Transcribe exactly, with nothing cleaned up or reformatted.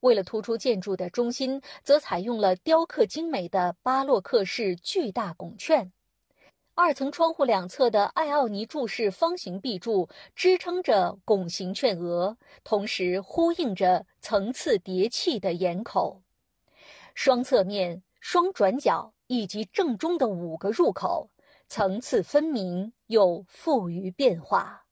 为了突出建筑的中心，则采用了雕刻精美的巴洛克式巨大拱券。二层窗户两侧的艾奥尼柱式方形壁柱支撑着拱形券额，同时呼应着层次叠砌的檐口。双侧面、双转角以及正中的五个入口，层次分明又富于变化。